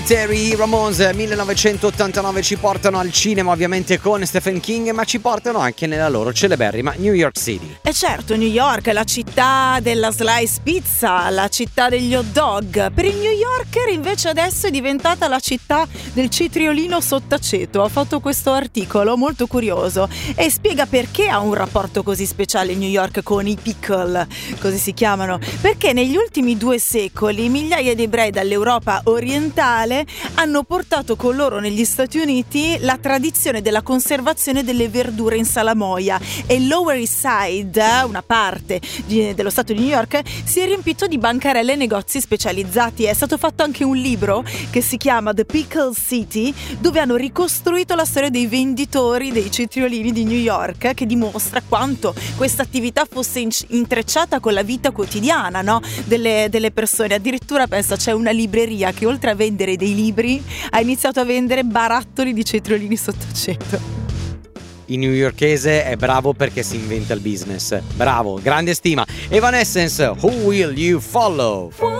Terry Ramones 1989 ci portano al cinema ovviamente con Stephen King, ma ci portano anche nella loro celeberrima New York City. E certo, New York è la città della slice pizza, la città degli hot dog. Per il New Yorker invece adesso è diventata la città del cetriolino sott'aceto. Ha fatto questo articolo molto curioso e spiega perché ha un rapporto così speciale New York con i pickle, così si chiamano. Perché negli ultimi 2 secoli migliaia di ebrei dall'Europa orientale hanno portato con loro negli Stati Uniti la tradizione della conservazione delle verdure in salamoia, e il Lower East Side, una parte dello stato di New York, si è riempito di bancarelle e negozi specializzati. È stato fatto anche un libro che si chiama The Pickle City, dove hanno ricostruito la storia dei venditori dei cetriolini di New York, che dimostra quanto questa attività fosse intrecciata con la vita quotidiana, no? delle persone. Addirittura pensa, c'è una libreria che oltre a vendere dei libri ha iniziato a vendere barattoli di cetriolini sott'aceto. Il newyorkese è bravo perché si inventa il business. Bravo, grande stima. Evanescence, Who Will You Follow?